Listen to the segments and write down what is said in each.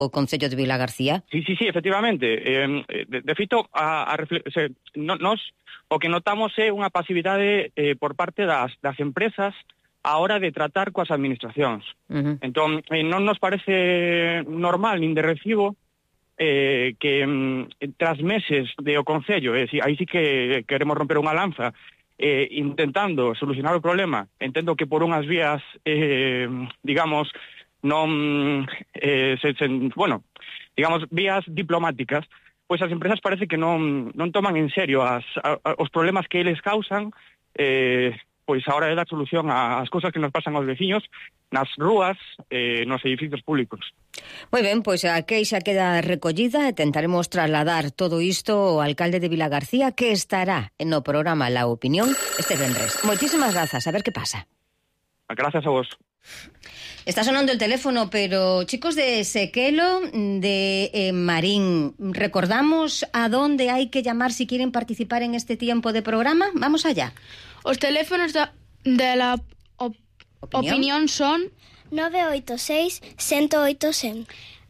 o Concello de Vilagarcía? Sí, efectivamente. De feito, nos o que notamos é unha pasividade por parte das empresas a hora de tratar coas administracións. Entón, non nos parece normal nin de recibo que tras meses de o Concello, aí sí que queremos romper unha lanza, intentando solucionar o problema, entendo que por unhas vías, digamos, non, digamos, vías diplomáticas, pois as empresas parece que non toman en serio os problemas que eles causan, pois a hora de dar solución ás cousas que nos pasan aos veciños, nas rúas, nos edificios públicos. Moi ben, pois a queixa queda recollida e tentaremos trasladar todo isto ao alcalde de Vilagarcía, que estará no programa La Opinión este venres. Moitísimas grazas, a ver que pasa. Gracias a vos. Está sonando el teléfono, pero chicos de Sequelo, de Marín, ¿recordamos a dónde hay que llamar si quieren participar en este tiempo de programa? Vamos allá. Os teléfonos de la opinión son 986 108 100.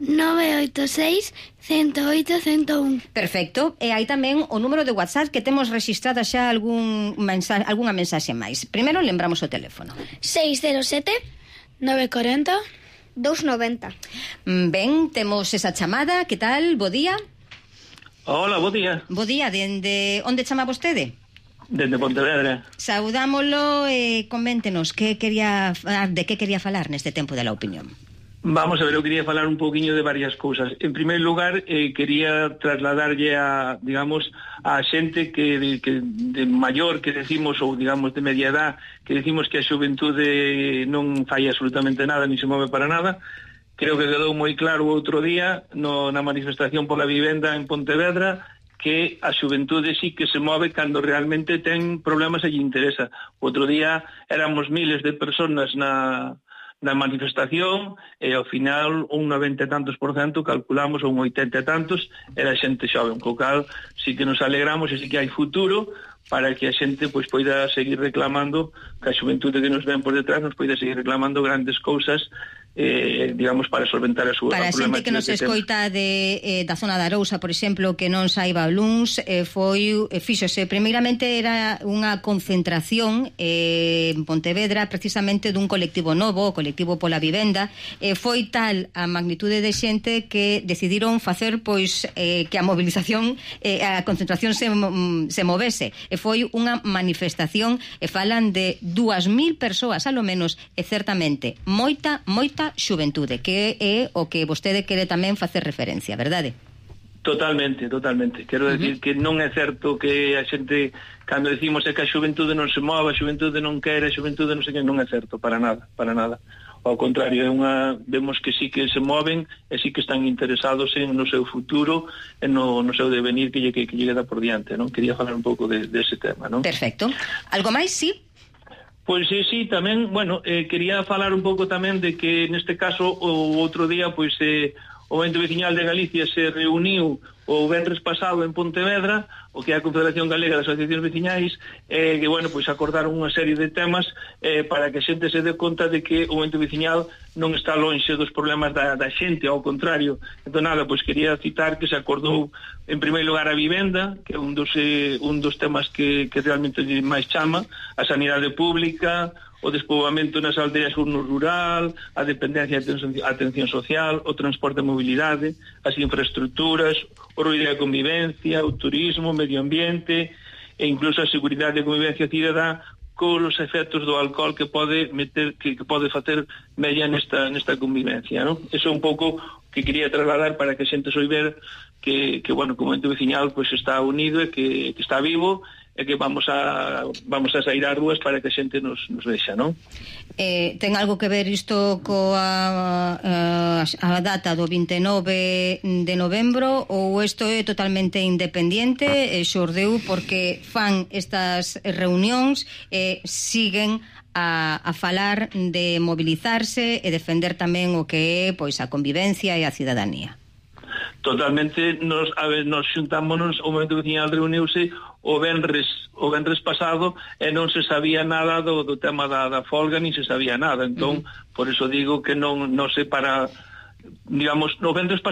986 108 101. Perfecto. E hai tamén o número de WhatsApp que temos registrada xa algunha mensaxe máis. Primeiro lembramos o teléfono. 607 940 290. Ben, temos esa chamada. Que tal? Bo día. Hola, bo día. Bo día. Dende onde chama vostede? Dende Pontevedra. Saudámolo e coméntenos de que quería falar neste tempo de La Opinión. Vamos a ver, eu quería falar un pouquiño de varias cousas. En primeiro lugar, quería trasladarlle a xente que de maior que decimos, ou digamos de media edad, que decimos que a xuventude non fai absolutamente nada, ni se move para nada. Creo que quedou moi claro o outro día na manifestación pola vivenda en Pontevedra que a xuventude sí que se move cando realmente ten problemas e lle interesa. O outro día éramos miles de personas na manifestación e ao final un 90 e tantos por cento, calculamos, ou un 80 e tantos, era xente xoven, co cal sí que nos alegramos e sí que hai futuro para que a xente pois poida seguir reclamando, que a xuventude que nos ven por detrás nos poida seguir reclamando grandes cousas, digamos, para solventar a súa para a xente que nos escoita da zona da Arousa, por exemplo, que non saiba luns, fíxose, primeiramente era unha concentración en Pontevedra precisamente dun colectivo novo, o colectivo pola vivenda, foi tal a magnitude de xente que decidiron facer pois que a movilización, a concentración se movese, e foi unha manifestación, e falan de 2.000 persoas, alo menos, e certamente moita xuventude, que é o que vostede quere tamén facer referencia, verdade? Totalmente. Quero decir que non é certo que a xente, cando decimos que a xuventude non se move, a xuventude non quere, a xuventude non sei que, non é certo, para nada. Ao contrario, vemos que sí que se moven e sí que están interesados no seu futuro e no seu devenir que lle queda por diante, non? Quería falar un pouco dese tema, non? Perfecto. Algo máis, sí? Pois sí, tamén, quería falar un pouco tamén de que neste caso o outro día pois o Movemento Veciñal de Galicia se reuniu o venres pasado en Pontevedra, o que é a Confederación Galega de Asociacións Veciñais, que, pois acordaron unha serie de temas para que a xente se dé conta de que o movemento veciñal non está lonxe dos problemas da xente, ao contrario. Entón, pois quería citar que se acordou, en primeiro lugar, a vivenda, que é un dos temas que realmente máis chama, a sanidade pública, o despoboamento nas aldeas no rural, a dependencia e atención social, o transporte e mobilidade, as infraestructuras, o ruido e a convivencia, o turismo, o medio ambiente e incluso a seguridade e a convivencia cidadá cos efectos do alcohol que pode facer mella nesta convivencia, non? Eso é un pouco que quería trasladar para que a xente soiber que o movemento veciñal pois está unido e que está vivo e que vamos a sair ás rúas para que a xente nos vexa, non? Ten algo que ver isto coa a data do 29 de novembro ou isto é totalmente independiente e xordeu porque fan estas reunións e siguen a falar de mobilizarse e defender tamén o que é pois a convivencia e a cidadanía? Totalmente, nos xuntámonos, o movemento veciñal reuniuse o venres pasado e non se sabía nada do tema da folga, nin se sabía nada, entón, por eso digo que non sei para digamos, no venres